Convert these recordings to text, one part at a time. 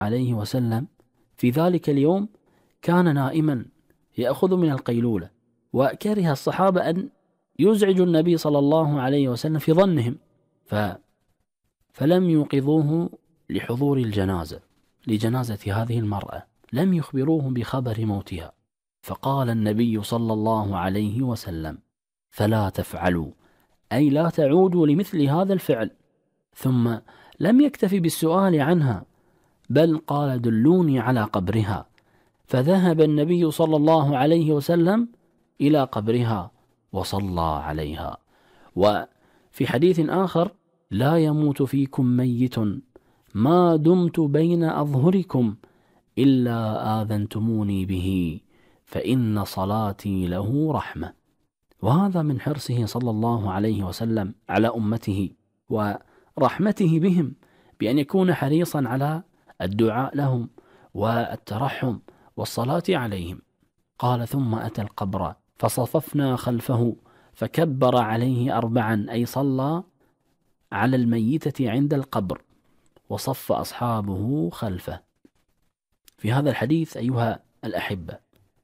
عليه وسلم في ذلك اليوم كان نائما يأخذ من القيلولة، وكره الصحابة أن يزعجوا النبي صلى الله عليه وسلم في ظنهم، فلم يوقظوه لحضور الجنازة، لجنازة هذه المرأة، لم يخبروه بخبر موتها. فقال النبي صلى الله عليه وسلم: فلا تفعلوا، أي لا تعودوا لمثل هذا الفعل. ثم لم يكتفي بالسؤال عنها، بل قال: دلوني على قبرها. فذهب النبي صلى الله عليه وسلم إلى قبرها وصلى عليها. وفي حديث آخر: لا يموت فيكم ميت ما دمت بين أظهركم إلا آذنتموني به فإن صلاتي له رحمة. وهذا من حرصه صلى الله عليه وسلم على أمته ورحمته بهم، بأن يكون حريصا على الدعاء لهم والترحم والصلاة عليهم. قال: ثم أتى القبر فصففنا خلفه فكبر عليه 4، أي صلى على الميتة عند القبر وصف أصحابه خلفه. في هذا الحديث أيها الأحبة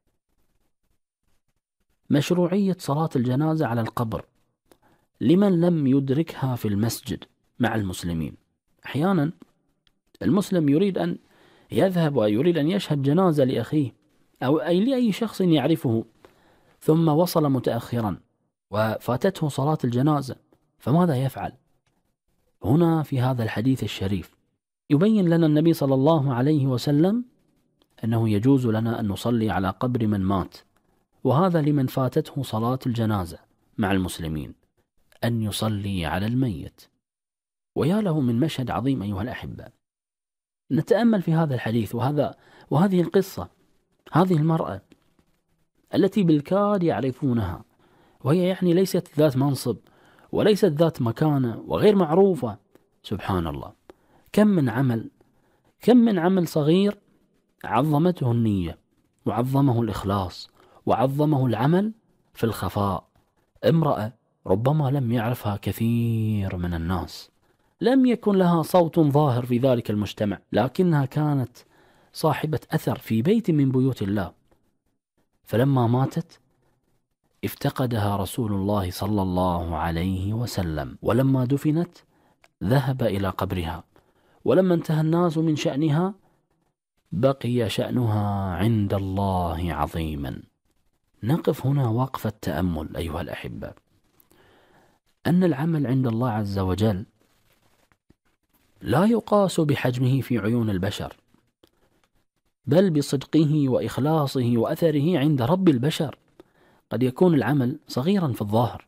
مشروعية صلاة الجنازة على القبر لمن لم يدركها في المسجد مع المسلمين. أحيانا المسلم يريد أن يذهب ويريد أن يشهد جنازة لأخيه أو أي لأي شخص يعرفه، ثم وصل متأخرا وفاتته صلاة الجنازة، فماذا يفعل؟ هنا في هذا الحديث الشريف يبين لنا النبي صلى الله عليه وسلم أنه يجوز لنا أن نصلي على قبر من مات، وهذا لمن فاتته صلاة الجنازة مع المسلمين، أن يصلي على الميت. ويا له من مشهد عظيم أيها الأحبة. نتأمل في هذا الحديث وهذه القصة، هذه المرأة التي بالكاد يعرفونها، وهي يعني ليست ذات منصب وليست ذات مكانة وغير معروفة. سبحان الله، كم من عمل صغير عظمته النية وعظمه الإخلاص وعظمه العمل في الخفاء. امرأة ربما لم يعرفها كثير من الناس، لم يكن لها صوت ظاهر في ذلك المجتمع، لكنها كانت صاحبة أثر في بيت من بيوت الله. فلما ماتت افتقدها رسول الله صلى الله عليه وسلم، ولما دفنت ذهب إلى قبرها، ولما انتهى الناس من شأنها بقي شأنها عند الله عظيما. نقف هنا وقفة تأمل أيها الأحبة، أن العمل عند الله عز وجل لا يقاس بحجمه في عيون البشر، بل بصدقه وإخلاصه وأثره عند رب البشر. قد يكون العمل صغيرا في الظاهر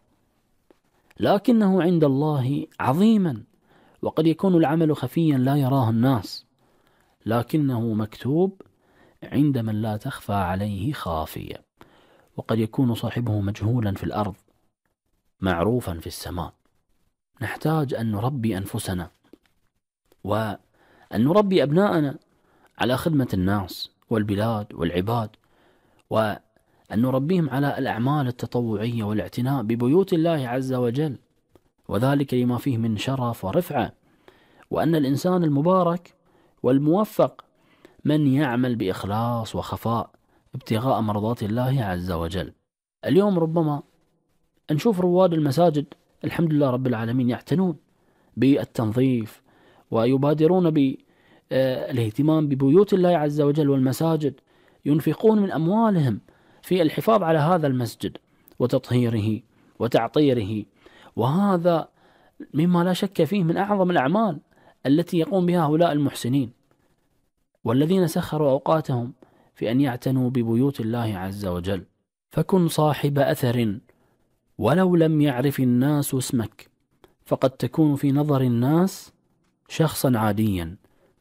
لكنه عند الله عظيما، وقد يكون العمل خفيا لا يراه الناس لكنه مكتوب عند من لا تخفى عليه خافية، وقد يكون صاحبه مجهولا في الأرض معروفا في السماء. نحتاج أن نربي أنفسنا وأن نربي أبناءنا على خدمة الناس والبلاد والعباد، وأن نربيهم على الأعمال التطوعية والاعتناء ببيوت الله عز وجل، وذلك لما فيه من شرف ورفعة. وأن الإنسان المبارك والموفق من يعمل بإخلاص وخفاء ابتغاء مرضات الله عز وجل. اليوم ربما نشوف رواد المساجد الحمد لله رب العالمين يعتنون بالتنظيف ويبادرون بالاهتمام ببيوت الله عز وجل والمساجد، ينفقون من أموالهم في الحفاظ على هذا المسجد وتطهيره وتعطيره، وهذا مما لا شك فيه من أعظم الأعمال التي يقوم بها هؤلاء المحسنين والذين سخروا أوقاتهم في أن يعتنوا ببيوت الله عز وجل. فكن صاحب أثر ولو لم يعرف الناس اسمك، فقد تكون في نظر الناس شخصا عاديا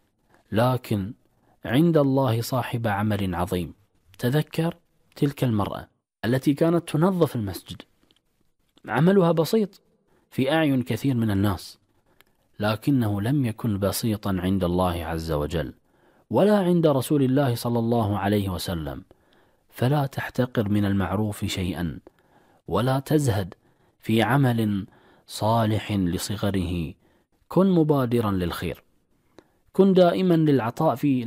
لكن عند الله صاحب عمل عظيم. تذكر تلك المرأة التي كانت تنظف المسجد، عملها بسيط في أعين كثير من الناس لكنه لم يكن بسيطا عند الله عز وجل ولا عند رسول الله صلى الله عليه وسلم. فلا تحتقر من المعروف شيئا ولا تزهد في عمل صالح لصغره. كن مبادرا للخير، كن دائما للعطاء في